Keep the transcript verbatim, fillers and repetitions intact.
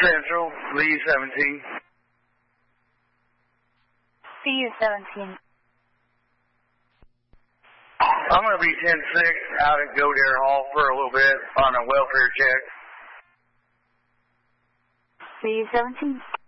Central, Lee seventeen. C U seventeen. I'm going to be ten six out at Godare Hall for a little bit on a welfare check. C U seventeen.